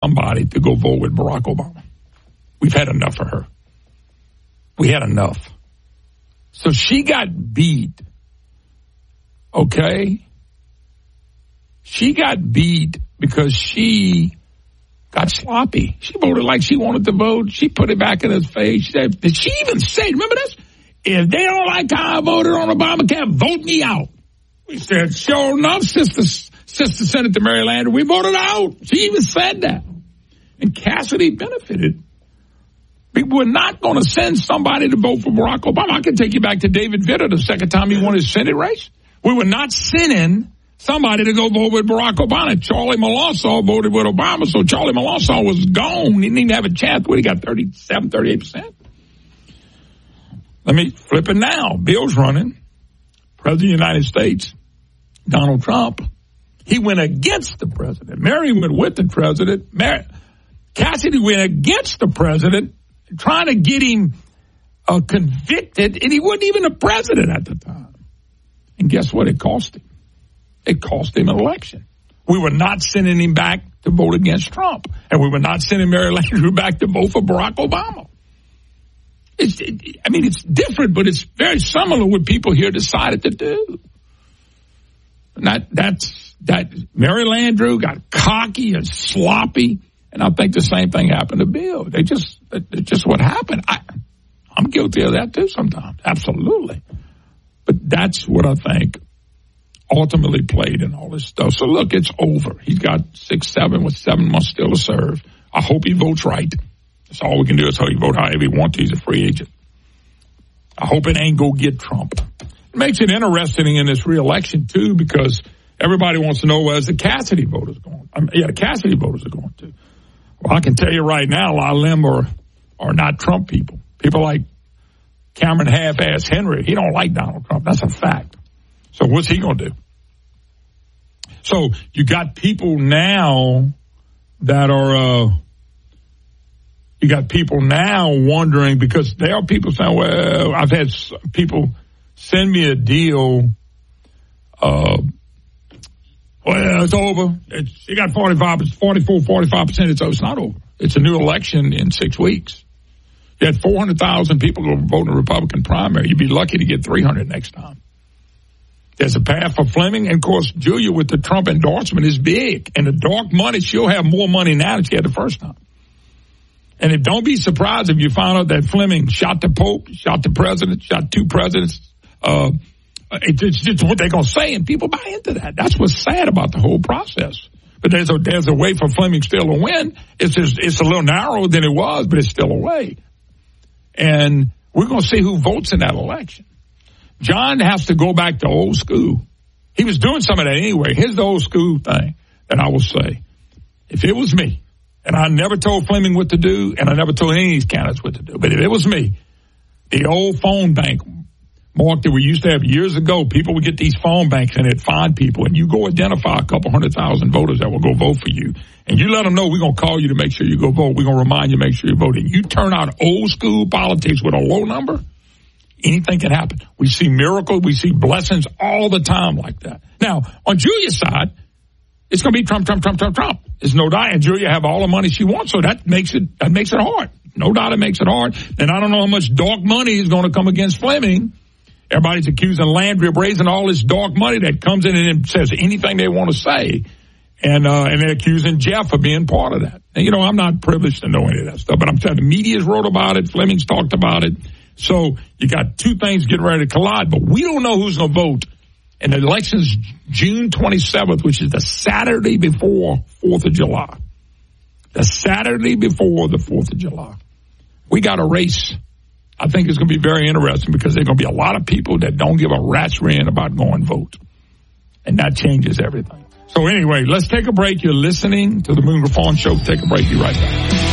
somebody to go vote with Barack Obama. We've had enough of her. We had enough. So she got beat. Okay? She got beat because she got sloppy. She voted like she wanted to vote. She put it back in his face. She even said, remember this? If they don't like how I voted on Obamacare, vote me out. We said, sure enough, Sister Senator Mary Landrieu, we voted out. She even said that. And Cassidy benefited. We were not going to send somebody to vote for Barack Obama. I can take you back to David Vitter the second time he won his Senate race. We were not sending somebody to go vote with Barack Obama. Charlie Melancon voted with Obama, so Charlie Melancon was gone. He didn't even have a chance. He got 38%. Let me flip it now. Bill's running. President of the United States, Donald Trump. He went against the president. Mary went with the president. Cassidy went against the president, trying to get him convicted, and he wasn't even the president at the time. And guess what? It cost him. It cost him an election. We were not sending him back to vote against Trump, and we were not sending Mary Landrieu back to vote for Barack Obama. It's different, but it's very similar what people here decided to do. That Mary Landrieu got cocky and sloppy, and I think the same thing happened to Bill. It's just what happened. I'm guilty of that too sometimes, absolutely. But that's what I think ultimately played in all this stuff. So look, it's over. He's got 7 months still to serve. I hope he votes right. That's all we can do is how he vote however he wants to. He's a free agent. I hope it ain't go get Trump. It makes it interesting in this re-election, too, because everybody wants to know where's the Cassidy voters going. The Cassidy voters are going to. Well, I can tell you right now, a lot of them are not Trump people. People like Cameron Half-Ass Henry, he don't like Donald Trump. That's a fact. So what's he going to do? So you got people now that are... You got people now wondering, because there are people saying, well, I've had people send me a deal. Well, it's over. You got 45%. It's not over. It's a new election in 6 weeks. You had 400,000 people who vote in the Republican primary. You'd be lucky to get 300 next time. There's a path for Fleming. And, of course, Julia with the Trump endorsement is big. And the dark money, she'll have more money now than she had the first time. And don't be surprised if you find out that Fleming shot the Pope, shot the president, shot 2 presidents. It's just what they're going to say, and people buy into that. That's what's sad about the whole process. But there's a way for Fleming still to win. It's a little narrower than it was, but it's still a way. And we're going to see who votes in that election. John has to go back to old school. He was doing some of that anyway. Here's the old school thing that I will say. If it was me, and I never told Fleming what to do, and I never told any of these candidates what to do. But if it was me, the old phone bank, Mark, that we used to have years ago, people would get these phone banks and it'd find people, and you go identify a couple 100,000 voters that will go vote for you. And you let them know we're going to call you to make sure you go vote. We're going to remind you to make sure you vote. And you turn out old school politics with a low number, anything can happen. We see miracles. We see blessings all the time like that. Now, on Julia's side, it's going to be Trump. There's no doubt. And Julia have all the money she wants, so that makes it hard. No doubt it makes it hard. And I don't know how much dark money is going to come against Fleming. Everybody's accusing Landry of raising all this dark money that comes in and says anything they want to say. And they're accusing Jeff of being part of that. And, I'm not privileged to know any of that stuff, but I'm telling you, the media's wrote about it. Fleming's talked about it. So you got two things getting ready to collide, but we don't know who's going to vote. And the election's June 27th, which is the Saturday before 4th of July. The Saturday before the 4th of July. We got a race. I think it's going to be very interesting because there are going to be a lot of people that don't give a rat's rein about going vote. And that changes everything. So anyway, let's take a break. You're listening to the Moon Reform Show. Take a break. Be right back.